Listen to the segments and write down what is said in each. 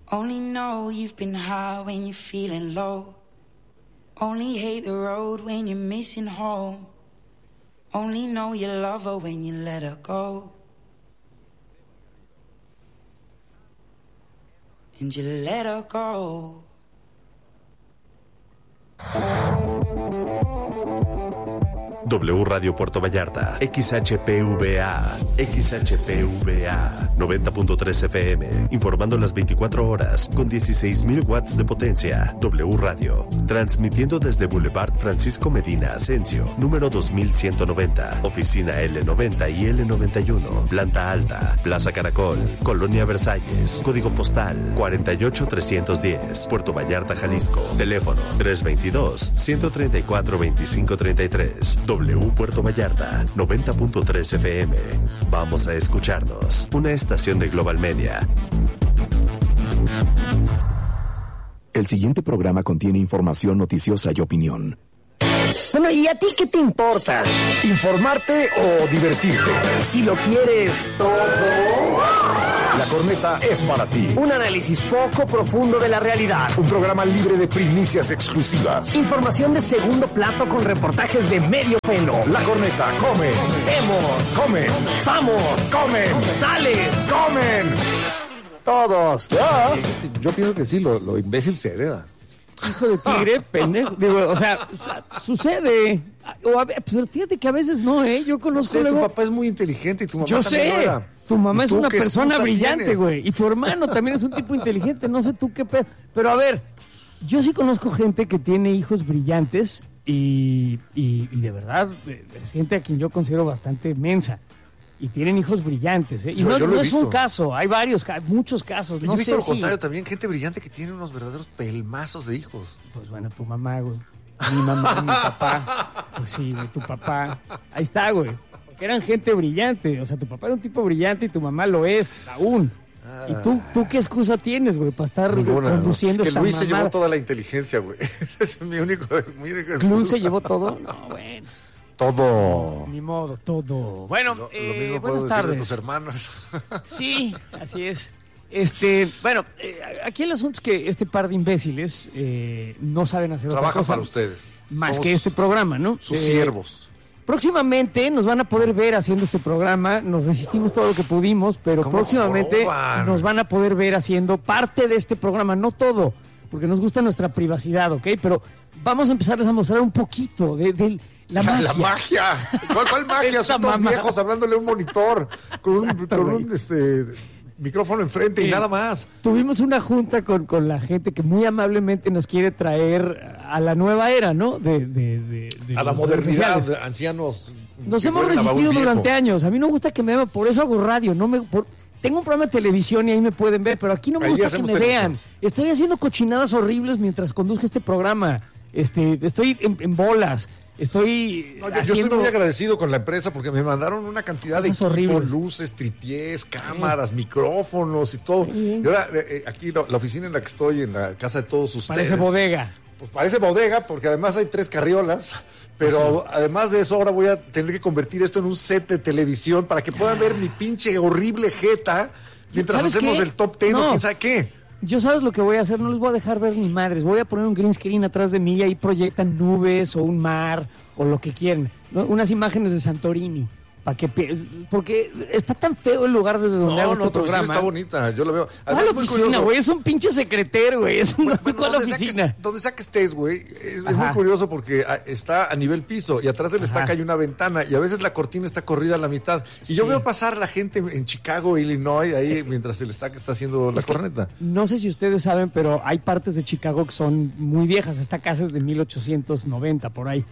Only know you've been high when you're feeling low. Only hate the road when you're missing home. Only know you love her when you let her go. And you let her go. W Radio Puerto Vallarta, XHPVA, 90.3 FM, informando las 24 horas con 16,000 watts de potencia. W Radio, transmitiendo desde Boulevard Francisco Medina Asensio, número 2190, oficina L90 y L91, planta alta, Plaza Caracol, Colonia Versalles, código postal 48310, Puerto Vallarta, Jalisco, teléfono 322-134-2533. W Puerto Vallarta, 90.3 FM. Vamos a escucharnos. Una estación de Global Media. El siguiente programa contiene información noticiosa y opinión. Bueno, ¿y a ti qué te importa? ¿Informarte o divertirte? Si lo quieres todo... La Corneta es para ti. Un análisis poco profundo de la realidad. Un programa libre de primicias exclusivas. Información de segundo plato con reportajes de medio pelo. La Corneta, come. Vemos. Comen. Somos. Comen. Sales. Comen. Todos. Yo pienso que sí, lo imbécil se hereda. Hijo de tigre, pendejo. Digo, o sea, sucede. O pero fíjate que a veces no, ¿eh? Yo conozco Tu papá es muy inteligente y tu mamá yo también sé. lo era. Tu mamá es una persona brillante, tienes? güey. Y tu hermano también es un tipo inteligente. No sé tú qué pedo. Pero a ver, yo sí conozco gente que tiene hijos brillantes y de verdad es gente a quien yo considero bastante mensa. Y tienen hijos brillantes, ¿eh? Y Yo no lo he es un visto. caso, hay muchos casos. Yo No he visto sé lo si... contrario también, gente brillante que tiene unos verdaderos pelmazos de hijos. Pues bueno, tu mamá, güey. Mi mamá, mi papá. Pues sí, güey, tu papá. Ahí está, güey. Porque eran gente brillante. O sea, tu papá era un tipo brillante y tu mamá lo es aún. ¿Y tú qué excusa tienes, güey, para estar Ninguna, conduciendo que esta Luis se mamada? llevó toda la inteligencia, güey. Ese es mi único excusa. ¿Luis se llevó todo? No, bueno. Todo. Ni modo, todo. Bueno, Lo mismo puedo buenas decir tardes. de tus hermanos. Sí, así es. Bueno, aquí el asunto es que este par de imbéciles no saben hacer otra Trabajan cosa para ustedes. más Somos que este programa, ¿no? Sus siervos. Próximamente nos van a poder ver haciendo este programa. Nos resistimos todo lo que pudimos, pero ¿Cómo próximamente joroban? nos van a poder ver haciendo parte de este programa, no todo, porque nos gusta nuestra privacidad, ¿ok? Pero vamos a empezarles a mostrar un poquito de la magia. La magia. ¿Cuál magia? Esta Son dos mamá. viejos hablándole a un monitor con Exacto, un micrófono enfrente Sí. y nada más. Tuvimos una junta con la gente que muy amablemente nos quiere traer a la nueva era, ¿no? De A la las redes modernidad, sociales. de ancianos. Nos que hemos huelen a baúl resistido viejo. durante años. A mí no me gusta que me vean, por eso hago radio. Tengo un programa de televisión y ahí me pueden ver, pero aquí no me Ahí gusta que hacemos me televisión. vean. Estoy haciendo cochinadas horribles mientras conduzco este programa. Estoy en bolas. Estoy No, yo haciendo... estoy muy agradecido con la empresa porque me mandaron una cantidad de Cosas equipo, horribles. luces, tripiés, cámaras, micrófonos y todo. Y ahora, aquí la oficina en la que estoy, en la casa de todos ustedes. Parece bodega. Pues parece bodega porque además hay 3 carriolas, pero además de eso ahora voy a tener que convertir esto en un set de televisión para que puedan ver mi pinche horrible jeta mientras ¿Sabes hacemos qué? el top 10 o No. quién sabe qué. Yo sabes lo que voy a hacer, no les voy a dejar ver ni madres, voy a poner un green screen atrás de mí y ahí proyectan nubes o un mar o lo que quieran, ¿no? Unas imágenes de Santorini, para que porque está tan feo el lugar desde donde hago este tu oficina programa. está bonita, yo lo veo. ¿Cuál Además, es muy oficina, curioso. güey? Es un pinche secretario, güey. Es una ¿cuál donde sea oficina? donde sea que estés, güey, es muy Ajá. curioso porque está a nivel piso y atrás del estaca hay una ventana y a veces la cortina está corrida a la mitad. Y yo Sí. veo pasar la gente en Chicago, Illinois, ahí mientras el estaca está haciendo la corneta. No sé si ustedes saben, pero hay partes de Chicago que son muy viejas. Esta casa es de 1890, por ahí.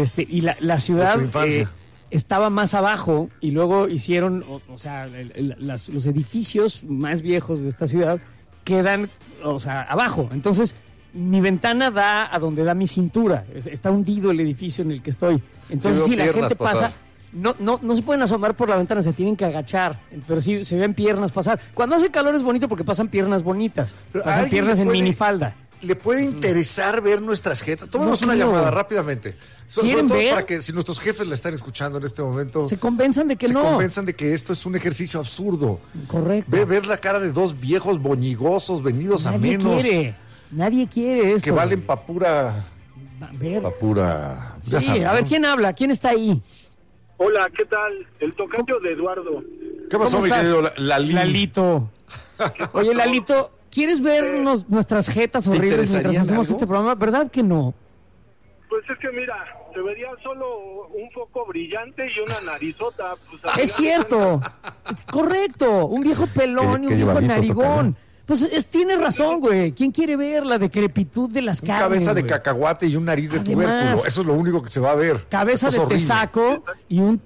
Y la ciudad De tu infancia. estaba más abajo y luego hicieron, o sea, los edificios más viejos de esta ciudad quedan, o sea, abajo. Entonces, mi ventana da a donde da mi cintura. Está hundido el edificio en el que estoy. Entonces, Sí, si veo la piernas gente pasa... pasar. No se pueden asomar por la ventana, se tienen que agachar, pero sí se ven piernas pasar. Cuando hace calor es bonito porque pasan piernas bonitas, Pero pasan ¿alguien piernas en puede- minifalda. le puede interesar ver nuestras jetas. Tomemos una llamada rápidamente. Sobre todo ver? para que si nuestros jefes la están escuchando en este momento, se convenzan de que se no. convenzan de que esto es un ejercicio absurdo. Correcto. Ver la cara de dos viejos boñigosos venidos Nadie a menos. Nadie quiere esto. Que valen pa' pura. Ver. Pa' pura. Sí, a ver, ¿quién habla? ¿Quién está ahí? Hola, ¿qué tal? El tocayo de Eduardo. ¿Qué pasó, ¿Cómo mi estás? querido Lalito? Oye, Lalito, ¿quieres ver nuestras jetas horribles mientras interesarían hacemos algo? este programa? ¿Verdad que no? Pues es que mira, se vería solo un foco brillante y una narizota. Pues, al Es final- cierto. Correcto. Un viejo pelón y Qué un viejo llevadito narigón. Pues tiene razón, güey. ¿Quién quiere ver la decrepitud de las Un carnes? cabeza de güey? cacahuate y un nariz de Además, tubérculo. Eso es lo único que se va a ver. Cabeza Esto es de horrible. tesaco y un...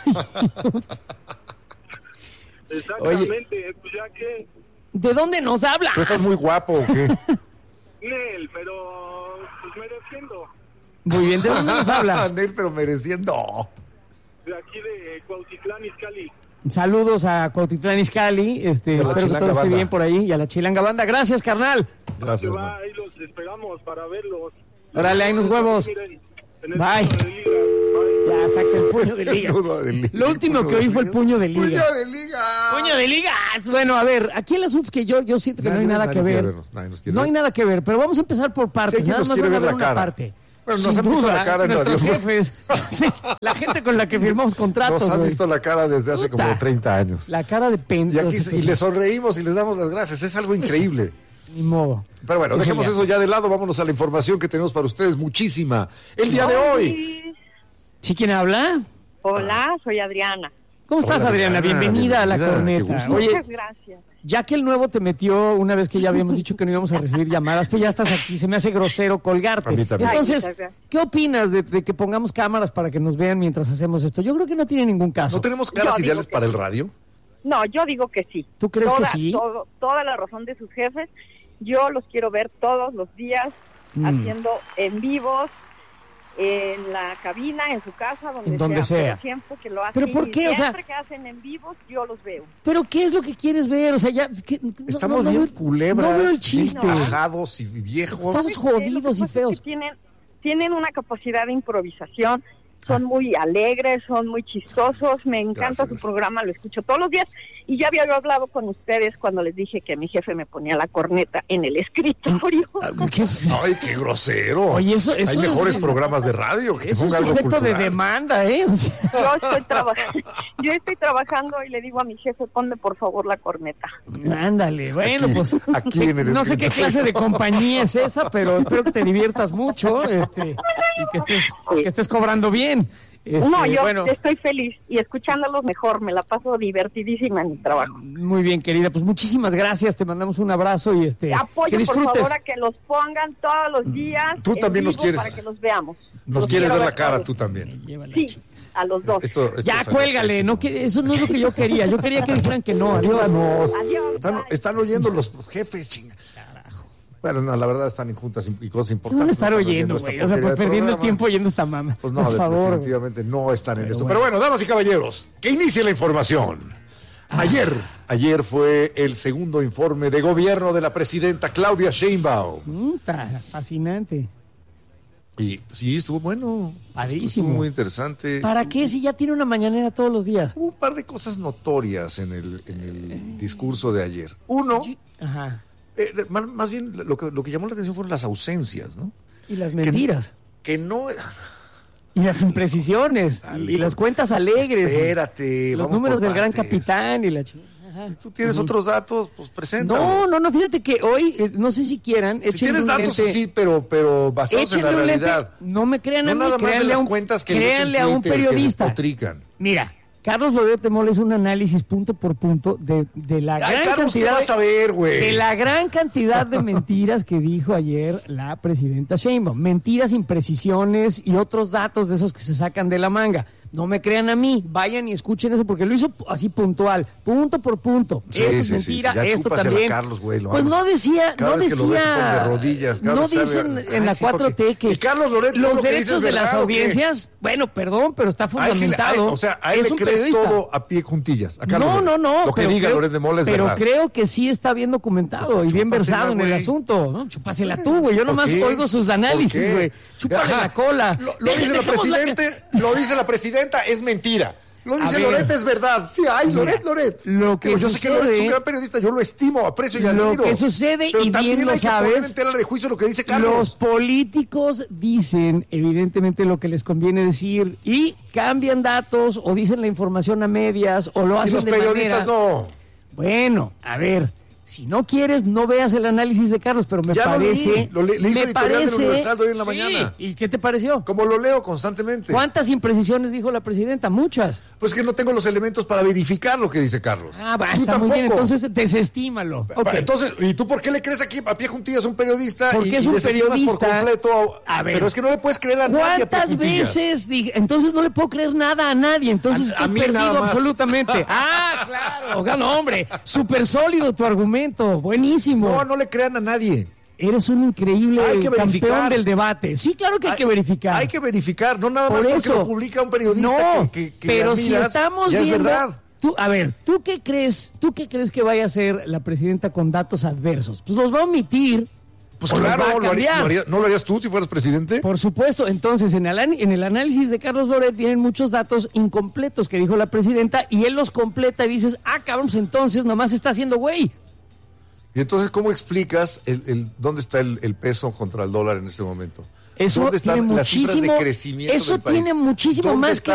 Exactamente, pues ya que... ¿De dónde nos hablas? ¿Tú estás muy guapo o qué? Nel, pero pues mereciendo. Muy bien, ¿de dónde nos hablas? Nel, pero mereciendo. De aquí de Cuautitlán, Izcalli. Saludos a Cuautitlán Izcalli. Espero que Chilanga todo esté Banda. bien por ahí. Y a la Chilanga Banda. Gracias, carnal. Gracias, Se va, man. ahí los esperamos para verlos. Órale, ahí nos huevos. Miren, en el Bye. centro de Liga. Bye. Ya, saxa el puño de liga. Nudo de liga. Lo último que oí fue el puño de liga. ¡Puño de liga! ¡Puño de ligas! Bueno, a ver, aquí el asunto es que yo siento que no hay nada que quiere ver. vernos, nadie nos quiere No hay ver. nada que ver, pero vamos a empezar por partes. Sí, ¿quién Nada nos más quiere van a ver ver la una cara? parte. Bueno, nos Sin han visto duda, la cara en nuestros Radio. jefes. Sí, la gente con la que firmamos contratos. Nos han güey. visto la cara desde hace Puta. como 30 años. La cara de Y, pendejo. aquí, y les sonreímos y les damos las gracias. Es algo increíble. Ni modo. Pero bueno, Es dejemos genial. eso ya de lado. Vámonos a la información que tenemos para ustedes. Muchísima. El día de hoy. ¿Sí quién habla? Hola, soy Adriana. ¿Cómo estás, Hola, Adriana? Adriana, Bienvenida a la bienvenida, qué corneta. gusto. Oye, Muchas gracias. ya que el nuevo te metió una vez que ya habíamos dicho que no íbamos a recibir llamadas, pues ya estás aquí, se me hace grosero colgarte. A mí también. Entonces, Ay, muchas gracias. ¿qué opinas de que pongamos cámaras para que nos vean mientras hacemos esto? Yo creo que no tiene ningún caso. ¿No tenemos caras Yo digo ideales que para el sí. radio? No, yo digo que sí. ¿Tú crees que sí? Toda la razón de sus jefes. Yo los quiero ver todos los días haciendo en vivos, en la cabina, en su casa, En donde sea. pero siempre que lo hacen. ¿Pero por qué? O sea- Siempre que hacen en vivos, yo los veo. ¿Pero qué es lo que quieres ver? O sea, ya... Estamos no bien veo- culebras, No veo el bien chiste. bajados y viejos. Estamos Lo que jodidos y pasa es feos. que tienen una capacidad de improvisación. Son muy alegres, son muy chistosos. Me encanta Gracias. su programa, lo escucho todos los días. Y ya había yo hablado con ustedes cuando les dije que mi jefe me ponía la corneta en el escritorio. ¿Qué? Ay, qué grosero. Oye, eso Hay mejores programas de radio que te Eso es pongan algo sujeto de cultural. demanda, ¿eh? O sea, Yo estoy trabajando y le digo a mi jefe, ponme por favor la corneta. ándale, bueno, Aquí, pues aquí en el no sé qué escritorio. clase de compañía es esa, pero espero que te diviertas mucho, y que estés cobrando bien. No, yo bueno, estoy feliz y escuchándolos mejor, me la paso divertidísima en mi trabajo. muy bien, querida, pues muchísimas gracias, te mandamos un abrazo y que Apoyo, por disfrutes. favor, a que los pongan todos los días. Tú en también nos vivo quieres. Para que los veamos. Nos Los quieres quiero ver la cara todos. tú también. Sí, a los dos. Esto Ya, salió cuélgale, pésimo. no, eso no es lo que yo quería. Yo quería que dijeran que no. Adiós. Ayúdanos. Adiós, Están, bye. están oyendo los jefes, chinga. Bueno, no, la verdad están en juntas y cosas ¿Qué importantes. van a estar No están oyendo, esta güey? O sea, porquería pues de perdiendo el programa. tiempo oyendo esta mama. Pues no, por favor. definitivamente no están en Pero eso. bueno. Pero bueno, damas y caballeros, que inicie la información. Ayer fue el segundo informe de gobierno de la presidenta Claudia Sheinbaum. Está fascinante. Y sí, estuvo bueno. Padrísimo. Estuvo muy interesante. ¿Para qué si ya tiene una mañanera todos los días? Hubo un par de cosas notorias en el discurso de ayer. Uno, Ajá. más bien lo que llamó la atención fueron las ausencias, ¿no? Y las mentiras. Que no... Y las imprecisiones. Dale, Y las cuentas alegres. Espérate. Los vamos números por del gran partes. capitán y la Ajá. Tú tienes otros datos, pues preséntalos. No, fíjate que hoy, no sé si quieran, Si tienes datos, sí, pero basados en la échenle un lente. realidad. No me crean a No mí, nada más de créanle a las un, cuentas que lees en créanle a un Twitter que periodista. despotrican. Mira, Carlos Loret de Mola es un análisis punto por punto de la Ay, gran Carlos, ¿qué cantidad vas a ver, güey? de la gran cantidad de mentiras que dijo ayer la presidenta Sheinbaum. Mentiras, imprecisiones y otros datos de esos que se sacan de la manga. No me crean a mí, vayan y escuchen eso porque lo hizo así puntual, punto por punto. Sí, esto es sí, mentira, sí. Ya esto chúpasela, también. Carlos, güey, pues no decía, cada no vez que lo ves, te pones decía, de rodillas, cada no vez sabe- dicen en Ay, la sí, 4T porque- que y Carlos Loret, los todo lo que derechos dice de es las verdad, ¿o qué? audiencias, bueno, perdón, pero está A él sí le- fundamentado. o sea, a él es le un crees periodista. todo a pie juntillas. A Carlos No, Loret. no. Lo que pero diga creo- Loret de Mola es pero verdad. creo que sí está bien documentado y bien chúpasela, versado en el güey. asunto. ¿No? Chúpasela tú, güey. Yo ¿Por nomás qué? oigo sus ¿Por análisis, qué? güey. Chúpale Ajá. la cola. Lo dice la Dejemos presidente, lo dice la presidenta, es mentira. Lo dice A ver. Loret, es verdad. Sí, ay, Mira, Loret. lo que Digo, yo sé que Loret es un sucede- gran periodista, yo lo estimo, aprecio y Lo admiro. que sucede, pero y también bien lo hay que poner sabes, en tela de juicio lo que dice Los Carlos. políticos dicen evidentemente lo que les conviene decir y cambian datos o dicen la información a medias o lo Y hacen los de periodistas manera... no. Bueno, a ver, si no quieres, no veas el análisis de Carlos, pero me Ya lo parece... leí, le hizo me editorial del parece- Universal de hoy en la sí, mañana. ¿y qué te pareció? Como lo leo constantemente. ¿Cuántas imprecisiones dijo la presidenta? Muchas. Pues que no tengo los elementos para verificar lo que dice Carlos. Ah, Tú está muy bien, tampoco. entonces desestímalo. Ok. Entonces, ¿y tú por qué le crees aquí a pie juntillas a un periodista? Porque y es un desestimas periodista. por completo A ver. Pero es que no le puedes creer a nadie a pie ¿Cuántas juntillas. veces dije? Entonces no le puedo creer nada a nadie. Entonces A estoy mí nada perdido más. absolutamente. Ah, claro. No, hombre. Súper sólido tu argumento. Buenísimo. No le crean a nadie. Eres un increíble Hay que campeón verificar. del debate. Sí, claro que hay que verificar. Hay que verificar, no nada más Por porque eso. lo publica un periodista No, que pero si admiras, estamos ya viendo... es verdad. A ver, ¿tú qué crees que vaya a hacer la presidenta con datos adversos? Pues los va a omitir. Pues o los va a claro, cambiar. ¿no lo harías tú si fueras presidente? Por supuesto. Entonces, en el análisis de Carlos Loret vienen muchos datos incompletos que dijo la presidenta y él los completa y dices, cabrón, pues entonces nomás está haciendo güey. Y entonces, ¿cómo explicas dónde está el peso contra el dólar en este momento? Eso ¿Dónde están tiene las cifras de muchísimo, crecimiento eso del país? tiene muchísimo ¿Dónde más está que